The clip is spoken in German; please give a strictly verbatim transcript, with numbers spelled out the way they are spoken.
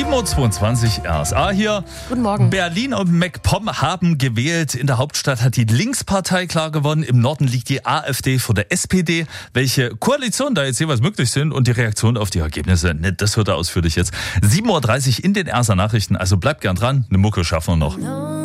sieben Uhr zweiundzwanzig R S A hier. Guten Morgen. Berlin und MacPom haben gewählt. In der Hauptstadt hat die Linkspartei klar gewonnen. Im Norden liegt die AfD vor der S P D. Welche Koalitionen da jetzt jeweils möglich sind und die Reaktion auf die Ergebnisse, ne, das hört er ausführlich jetzt. sieben Uhr dreißig in den R S A Nachrichten. Also bleibt gern dran. Eine Mucke schaffen wir noch.